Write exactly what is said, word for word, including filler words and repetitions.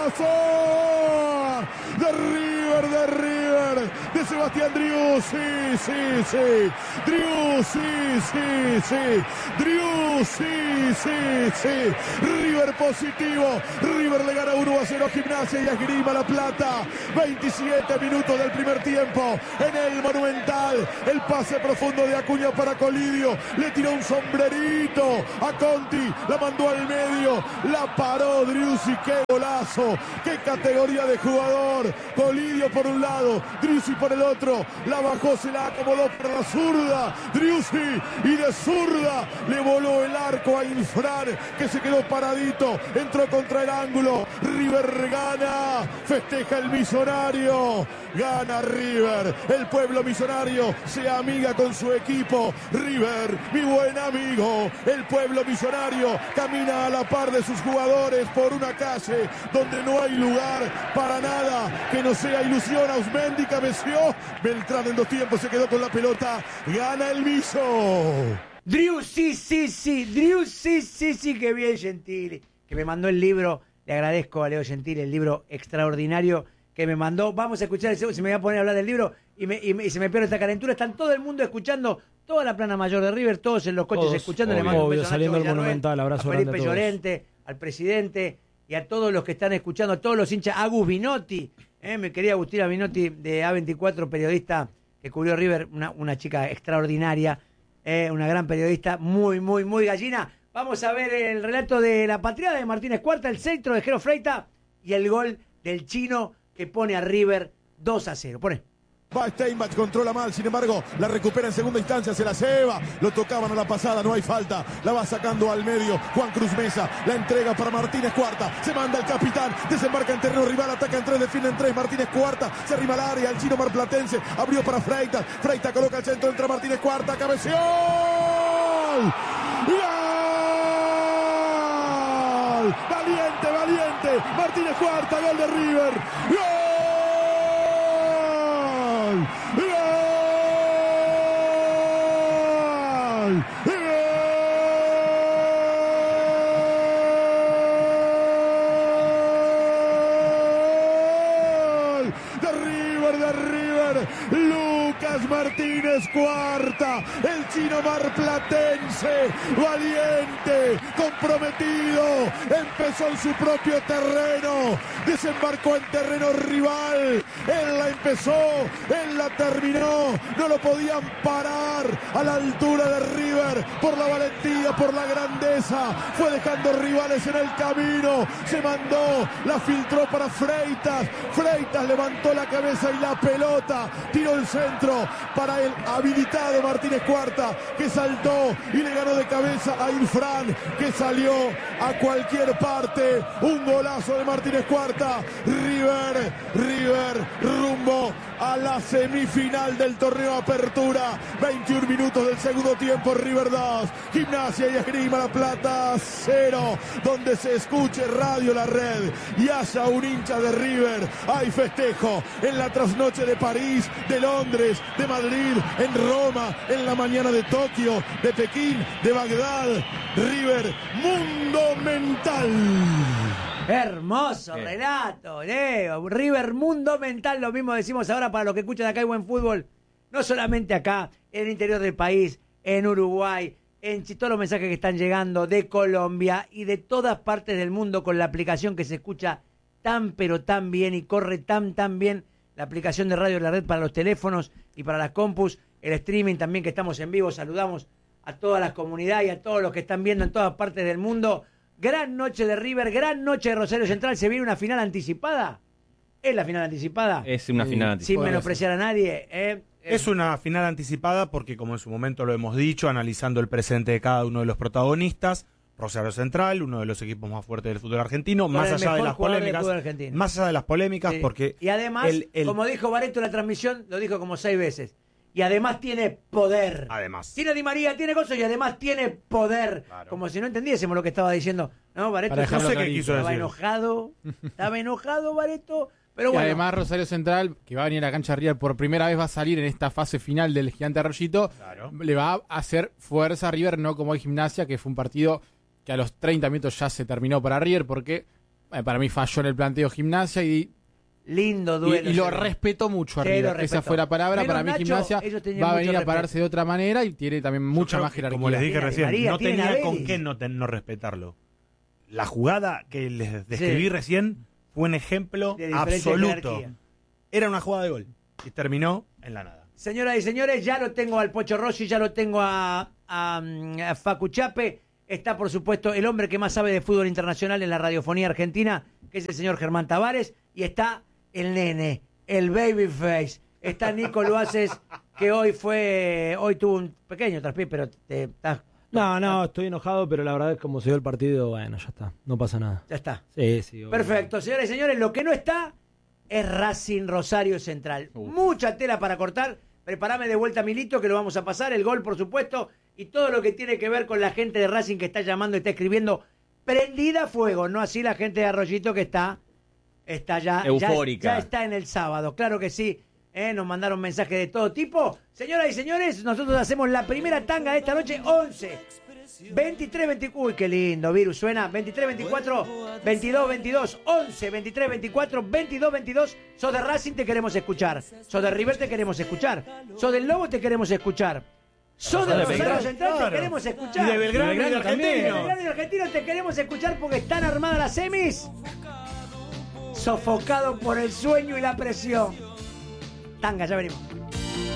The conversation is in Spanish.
golazo de River, de River, de Sebastián Driussi, sí, sí, sí, Driussi, sí, sí, Driussi, sí, sí, River positivo, River le gana uno a cero a Gimnasia y Esgrima La Plata, veintisiete minutos del primer tiempo, en el Monumental, el pase profundo de Acuña para Colidio, le tiró un sombrerito a Conti, la mandó al medio, la paró Driussi, qué golazo, qué categoría de jugador, Colidio por un lado, Driussi por el otro, la bajó, se la acomodó para la zurda, Driussi, y de zurda le voló el arco a Infran, que se quedó paradito, entró contra el ángulo, River gana, festeja el millonario, gana River, el pueblo millonario se amiga con su equipo, River, mi buen amigo, el pueblo millonario camina a la par de sus jugadores por una calle donde no hay lugar para nada que no sea ilusión. Ausmendi cabeció, Beltrán en dos tiempos se quedó con la pelota, gana el Millo. Driussi, sí, sí, Driussi, sí, sí, que bien Gentili, que me mandó el libro, le agradezco a Leo Gentili el libro extraordinario que me mandó. Vamos a escuchar el segundo, se me voy a poner a hablar del libro y, me, y, me, y se me pierde esta calentura. Están todo el mundo escuchando, toda la plana mayor de River, todos en los coches todos, escuchando. Obvio, le mando un beso obvio, saliendo al Monumental, abrazo a Felipe grande a todos. Llorente, al presidente y a todos los que están escuchando, a todos los hinchas, a Agus Binotti, eh, mi querida Agustina Binotti de A veinticuatro, periodista que cubrió River, una, una chica extraordinaria, eh, una gran periodista, muy, muy, muy gallina. Vamos a ver el relato de la patriada de Martínez Cuarta, el centro de Jero Freita y el gol del chino que pone a River dos a cero. Pone. Va Steinbach, controla mal, sin embargo, la recupera en segunda instancia, se la lleva, lo tocaban a la pasada, no hay falta, la va sacando al medio, Juan Cruz Mesa, la entrega para Martínez Cuarta, se manda el capitán, desembarca en terreno rival, ataca en tres, defiende en tres, Martínez Cuarta, se arrima al área, el chino marplatense, abrió para Freitas, Freitas coloca el centro, entra Martínez Cuarta, cabeció, ¡gol! Valiente, valiente, Martínez Cuarta, gol de River, ¡gol! ¡Gol! ¡Gol! ¡De River, de River! Lucas Martínez Cuarta, el chino marplatense, valiente, comprometido, empezó en su propio terreno, desembarcó en terreno rival, él la empezó, él la terminó, no lo podían parar a la altura de River, por la valentía, por la grandeza, fue dejando rivales en el camino, se mandó, la filtró para Freitas, Freitas levantó la cabeza y la pelota, tiró el centro para el habilitado Martínez Cuarta, que saltó y le ganó de cabeza a Infran, que salió a cualquier parte, un golazo de Martínez Cuarta, River, River, rumbo a la semifinal del torneo Apertura, veintiún minutos del segundo tiempo, River dos, Gimnasia y Esgrima La Plata cero, donde se escuche Radio La Red y haya un hincha de River, hay festejo en la trasnoche de París, de Londres, de Madrid, en Roma, en la mañana de Tokio, de Pekín, de Bagdad, River, mundo mental. Hermoso relato, Leo. River, mundo mental, lo mismo decimos ahora para los que escuchan acá hay buen fútbol. No solamente acá, en el interior del país, en Uruguay, en todos los mensajes que están llegando de Colombia y de todas partes del mundo con la aplicación que se escucha tan pero tan bien y corre tan tan bien, la aplicación de Radio La Red para los teléfonos y para las compus, el streaming también que estamos en vivo. Saludamos a todas las comunidades y a todos los que están viendo en todas partes del mundo. Gran noche de River, gran noche de Rosario Central. ¿Se viene una final anticipada? ¿Es la final anticipada? Es una final Sin anticipada. Sin menospreciar a nadie. ¿eh? Es una final anticipada porque, como en su momento lo hemos dicho, analizando el presente de cada uno de los protagonistas, Rosario Central, uno de los equipos más fuertes del fútbol argentino, Con más el allá de mejor las jugador del polémicas, fútbol argentino. más allá de las polémicas, Sí. porque Y además, el- el- como dijo Bareto en la transmisión, lo dijo como seis veces, y además tiene poder. Además. Tiene Di María, tiene cosas y además tiene poder. Claro. Como si no entendiésemos lo que estaba diciendo. No, Bareto Para dejarlo no sé qué clarito. quiso estaba decir. enojado. Estaba enojado, Bareto. Pero Y bueno. además Rosario Central, que va a venir a la cancha de River por primera vez, va a salir en esta fase final del Gigante Arroyito, Claro. le va a hacer fuerza a River, no como hay Gimnasia, que fue un partido que a los treinta minutos ya se terminó para River, porque eh, para mí falló en el planteo Gimnasia y, Lindo y, duelo. y lo ese. respetó mucho a Sí, River. lo Esa respetó. fue la palabra. Menos Para mí Nacho, Gimnasia ellos tenían va a mucho venir a respeto. pararse de otra manera y tiene también mucha Creo más que, jerarquía. como les dije Tiene a recién, María, no tiene a tenía con Vélez. qué no, ten- no respetarlo. La jugada que les describí Sí. recién fue un ejemplo De diferencia de absoluto. jerarquía. Era una jugada de gol y terminó en la nada. Señoras y señores, ya lo tengo al Pocho Rossi, ya lo tengo a, a, a Facu Chape. Está, por supuesto, el hombre que más sabe de fútbol internacional en la radiofonía argentina, que es el señor Germán Tavares. Y está el nene, el babyface. Está Nico Luaces, que hoy fue, hoy tuvo un pequeño traspié, pero te, está, No, no, estoy enojado, pero la verdad es que como se dio el partido, bueno, ya está, no pasa nada. ya está. Sí, sí. obvio. Perfecto, señores y señores, lo que no está es Racing Rosario Central. Mucha tela para cortar. Preparame de vuelta, Milito, que lo vamos a pasar. El gol, por supuesto, y todo lo que tiene que ver con la gente de Racing que está llamando y está escribiendo prendida a fuego. No así la gente de Arroyito que está, está ya, Eufórica. ya, ya está en el sábado. Claro que sí. ¿eh? Nos mandaron mensajes de todo tipo. Señoras y señores, nosotros hacemos la primera tanga de esta noche, once. veintitrés, veinticuatro, uy, qué lindo, Virus, suena, veintitrés, veinticuatro, veintidós, veintidós, once, veintitrés, veinticuatro, veintidós, veintidós, sos de Racing, te queremos escuchar, sos de River, te queremos escuchar, sos del Lobo, te queremos escuchar, sos de de Rosario Belgrano, Central, claro. te queremos escuchar, Y de Belgrano y de Y de Argentino. Belgrano y Argentino te queremos escuchar porque están armadas las semis, sofocado por el sueño y la presión. Tanga, ya venimos.